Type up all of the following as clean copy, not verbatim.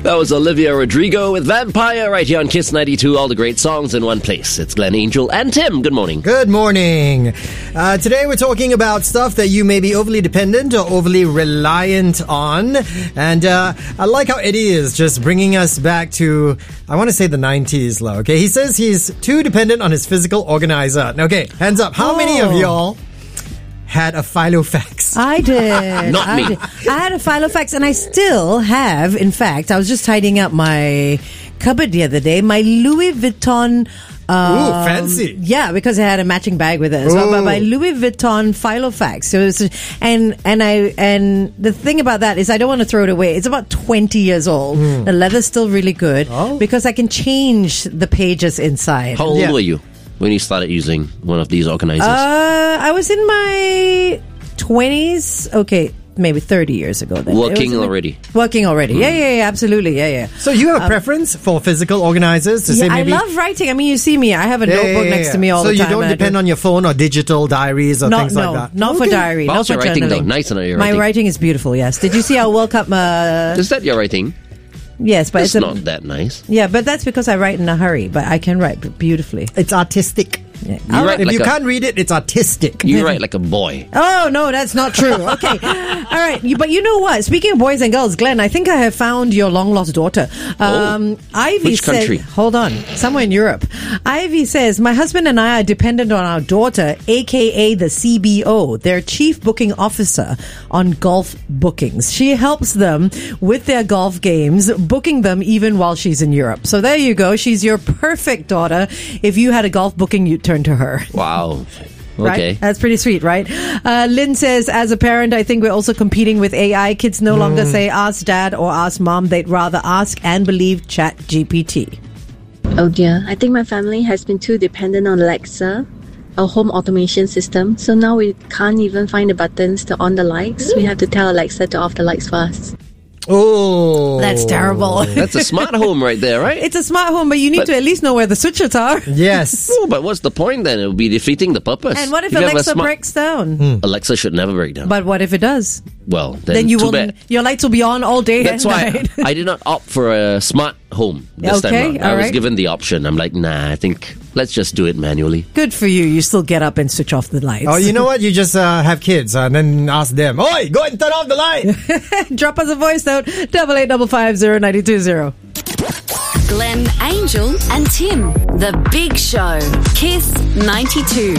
That was Olivia Rodrigo with Vampire right here on Kiss 92. All the great songs in one place. It's Glenn, Angel, and Tim. Good morning. Good morning. Today we're talking about stuff that you may be overly dependent or overly reliant on. And I like how Eddie is just bringing us back to, I want to say the 90s, lah. Okay, he says he's too dependent on his physical organizer. Okay, hands up. How many of y'all had a Filofax? I did. Not me. I had a Filofax, and I still have. In fact, I was just tidying up my cupboard the other day. My Louis Vuitton. Ooh, fancy. Yeah, because I had a matching bag with it as well. But my Louis Vuitton Filofax. So it was, and the thing about that is I don't want to throw it away. It's about 20 years old. The leather's still really good because I can change the pages inside. How old were you when you started using one of these organizers? I was in my 20s. Okay, maybe 30 years ago then. Working already. Yeah, absolutely. Yeah. So you have a preference for physical organizers? To say maybe? I love writing. I mean, you see me. I have a notebook next to me all the time. So you don't depend on your phone or digital diaries or things like that? Not for diary. But not for your writing journaling. though? Nice on your My writing. writing is beautiful, yes. Did you see our World Cup? Is that your writing? Yes, but it's not that nice. Yeah, but that's because I write in a hurry. But I can write beautifully. It's artistic. Yeah. If you can't read it, it's artistic. You write like a boy. Oh, no, that's not true. Okay. All right. But you know what? Speaking of boys and girls, Glenn, I think I have found your long-lost daughter. Ivy Which says, country? Hold on. Somewhere in Europe. Ivy says, my husband and I are dependent on our daughter, a.k.a. the CBO, their chief booking officer, on golf bookings. She helps them with their golf games, booking them even while she's in Europe. So there you go. She's your perfect daughter. If you had a golf booking, you'd turn to her. Wow. Right? Okay. That's pretty sweet, right? Lynn says, as a parent, I think we're also competing with AI. Kids no longer say ask dad or ask mom. They'd rather ask and believe ChatGPT. Oh dear, I think my family has been too dependent on Alexa, our home automation system. So now we can't even find the buttons to on the lights. We have to tell Alexa to off the lights for us. Oh. That's terrible. That's a smart home right there, right? It's a smart home, but you need to at least know where the switches are. Yes. No, but what's the point then? It would be defeating the purpose. And what if you have a Alexa breaks down? Alexa should never break down. But what if it does? Well, then you too will. bad. Your lights will be on all day. That's and why night. I did not opt for a smart home this time around. I was given the option. I'm like, nah, I think let's just do it manually. Good for you. You still get up and switch off the lights. Oh, you know what? You just have kids and then ask them, oi, go and turn off the light. Drop us a voice note, 88550920. Glenn, Angel, and Tim. The Big Show. Kiss 92.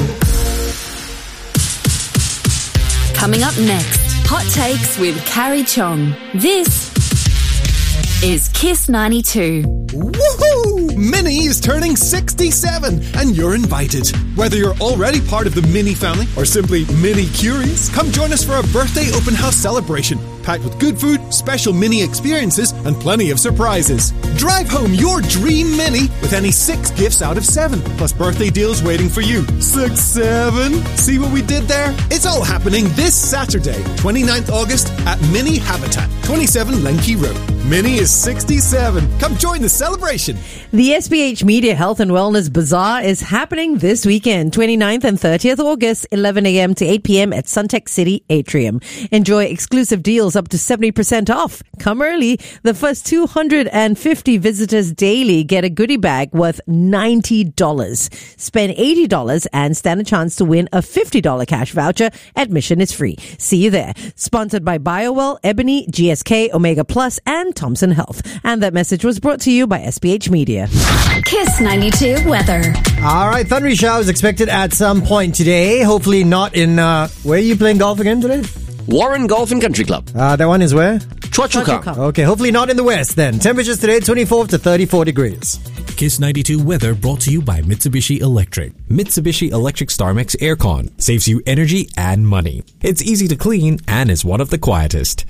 Coming up next, Hot Takes with Carrie Chong. This is Kiss 92. Woohoo! Minnie is turning 67 and you're invited. Whether you're already part of the Minnie family or simply Minnie curious, come join us for a birthday open house celebration packed with good food, special Minnie experiences, and plenty of surprises. Drive home your dream Minnie with any 6 gifts out of 7, plus birthday deals waiting for you. 6, 7. See what we did there? It's all happening this Saturday, 29th August at Minnie Habitat, 27 Lenki Road. Minnie is 67. Come join the celebration. The SPH Media Health and Wellness Bazaar is happening this weekend, 29th and 30th August, 11 a.m. to 8 p.m. at Suntec City Atrium. Enjoy exclusive deals up to 70% off. Come early. The first 250 visitors daily get a goodie bag worth $90. Spend $80 and stand a chance to win a $50 cash voucher. Admission is free. See you there. Sponsored by BioWell, Ebony, GSK, Omega Plus, and Thompson Health. And that message was brought to you by SPH Media. Kiss 92 weather. All right, thundery showers expected at some point today. Hopefully not in, where are you playing golf again today? Warren Golf and Country Club. That one is where? Chua Chu Kang. Okay, hopefully not in the west then. Temperatures today, 24 to 34 degrees. Kiss 92 weather brought to you by Mitsubishi Electric. Mitsubishi Electric StarMax Aircon saves you energy and money. It's easy to clean and is one of the quietest.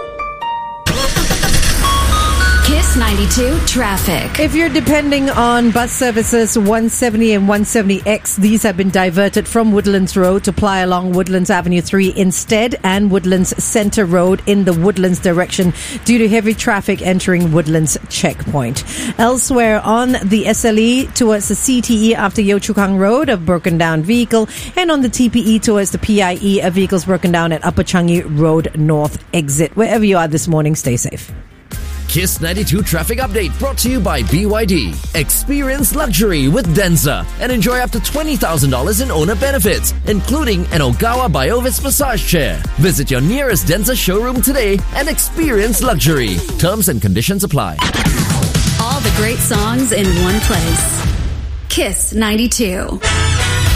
Kiss 92 traffic. If you're depending on bus services 170 and 170X, these have been diverted from Woodlands Road to ply along Woodlands Avenue 3 instead, and Woodlands Center Road in the Woodlands direction due to heavy traffic entering Woodlands checkpoint. Elsewhere on the SLE towards the CTE after Yio Chu Kang Road, a broken down vehicle, and on the TPE towards the PIE, a vehicle's broken down at Upper Changi Road North exit. Wherever you are this morning, stay safe. Kiss 92 traffic update brought to you by BYD. Experience luxury with Denza and enjoy up to $20,000 in owner benefits, including an Ogawa Biovis massage chair. Visit your nearest Denza showroom today and experience luxury. Terms and conditions apply. All the great songs in one place. Kiss 92.